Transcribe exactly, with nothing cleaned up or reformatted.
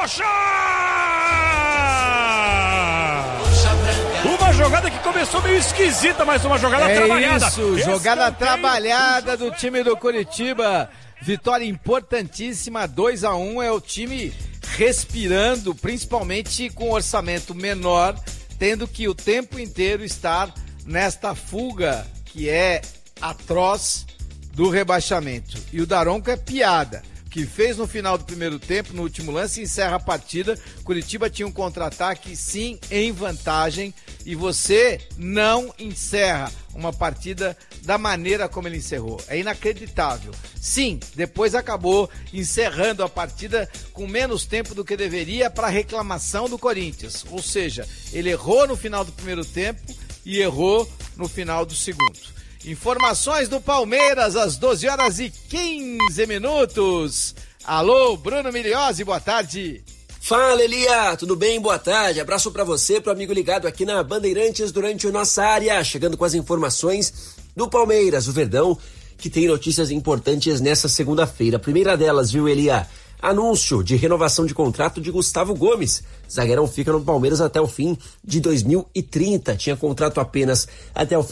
Rocha! Uma jogada que começou meio esquisita, mas uma jogada é trabalhada. Isso, jogada trabalhada do time do Curitiba. Vitória importantíssima, dois a um, é o time respirando, principalmente com orçamento menor, tendo que o tempo inteiro estar nesta fuga que é atroz do rebaixamento. E o Daronco é piada, que fez no final do primeiro tempo, no último lance, encerra a partida. Curitiba tinha um contra-ataque, sim, em vantagem, e você não encerra uma partida da maneira como ele encerrou. É inacreditável. Sim, depois acabou encerrando a partida com menos tempo do que deveria para reclamação do Corinthians. Ou seja, ele errou no final do primeiro tempo e errou no final do segundo. Informações do Palmeiras às doze horas e quinze minutos. Alô, Bruno Miliozzi, boa tarde. Fala, Elia, tudo bem? Boa tarde. Abraço pra você, pro amigo ligado aqui na Bandeirantes durante a nossa área, chegando com as informações do Palmeiras, o Verdão, que tem notícias importantes nessa segunda-feira. A primeira delas, viu, Elia? Anúncio de renovação de contrato de Gustavo Gomes. Zagueirão fica no Palmeiras até o fim de dois mil e trinta. Tinha contrato apenas até o